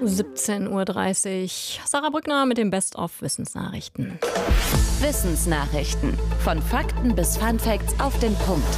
17:30 Uhr. Sarah Brückner mit den Best-of-Wissensnachrichten. Wissensnachrichten. Von Fakten bis Funfacts auf den Punkt.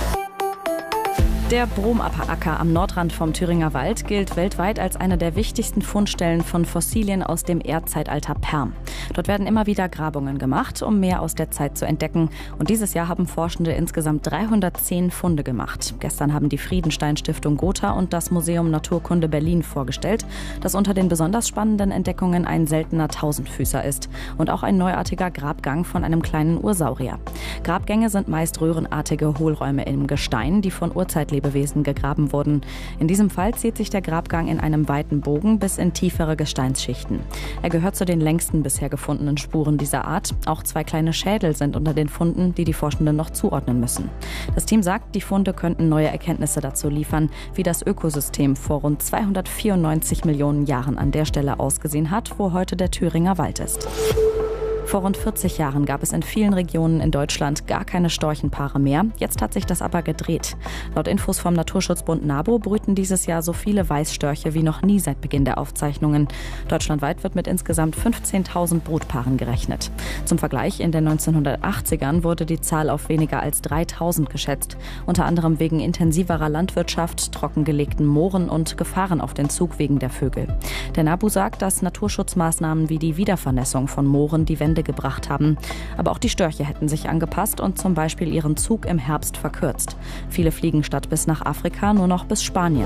Der Bromacker am Nordrand vom Thüringer Wald gilt weltweit als eine der wichtigsten Fundstellen von Fossilien aus dem Erdzeitalter Perm. Dort werden immer wieder Grabungen gemacht, um mehr aus der Zeit zu entdecken. Und dieses Jahr haben Forschende insgesamt 310 Funde gemacht. Gestern haben die Friedenstein-Stiftung Gotha und das Museum Naturkunde Berlin vorgestellt, dass unter den besonders spannenden Entdeckungen ein seltener Tausendfüßer ist und auch ein neuartiger Grabgang von einem kleinen Ursaurier. Grabgänge sind meist röhrenartige Hohlräume im Gestein, die von Urzeitlebewesen gegraben wurden. In diesem Fall zieht sich der Grabgang in einem weiten Bogen bis in tiefere Gesteinsschichten. Er gehört zu den längsten bisher gefundenen Spuren dieser Art. Auch 2 kleine Schädel sind unter den Funden, die die Forschenden noch zuordnen müssen. Das Team sagt, die Funde könnten neue Erkenntnisse dazu liefern, wie das Ökosystem vor rund 294 Millionen Jahren an der Stelle ausgesehen hat, wo heute der Thüringer Wald ist. Vor rund 40 Jahren gab es in vielen Regionen in Deutschland gar keine Storchenpaare mehr. Jetzt hat sich das aber gedreht. Laut Infos vom Naturschutzbund NABU brüten dieses Jahr so viele Weißstörche wie noch nie seit Beginn der Aufzeichnungen. Deutschlandweit wird mit insgesamt 15.000 Brutpaaren gerechnet. Zum Vergleich, in den 1980ern wurde die Zahl auf weniger als 3.000 geschätzt. Unter anderem wegen intensiverer Landwirtschaft, trockengelegten Mooren und Gefahren auf den Zugwegen der Vögel. Der NABU sagt, dass Naturschutzmaßnahmen wie die Wiedervernässung von Mooren die Wende gebracht haben. Aber auch die Störche hätten sich angepasst und zum Beispiel ihren Zug im Herbst verkürzt. Viele fliegen statt bis nach Afrika nur noch bis Spanien.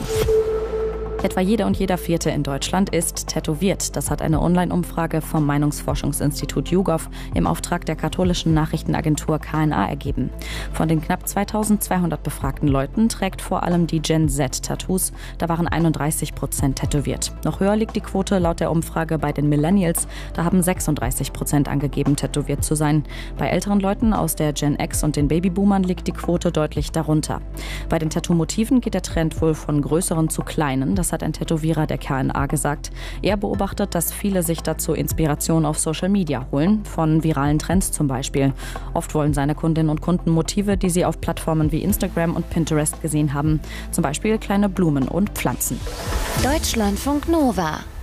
Etwa jede und jeder Vierte in Deutschland ist tätowiert. Das hat eine Online-Umfrage vom Meinungsforschungsinstitut YouGov im Auftrag der katholischen Nachrichtenagentur KNA ergeben. Von den knapp 2200 befragten Leuten trägt vor allem die Gen Z Tattoos. Da waren 31% tätowiert. Noch höher liegt die Quote laut der Umfrage bei den Millennials. Da haben 36% angegeben, tätowiert zu sein. Bei älteren Leuten aus der Gen X und den Babyboomern liegt die Quote deutlich darunter. Bei den Tattoo-Motiven geht der Trend wohl von größeren zu kleinen. Das hat ein Tätowierer der KNA gesagt. Er beobachtet, dass viele sich dazu Inspiration auf Social Media holen, von viralen Trends zum Beispiel. Oft wollen seine Kundinnen und Kunden Motive, die sie auf Plattformen wie Instagram und Pinterest gesehen haben. Zum Beispiel kleine Blumen und Pflanzen. Deutschlandfunk Nova.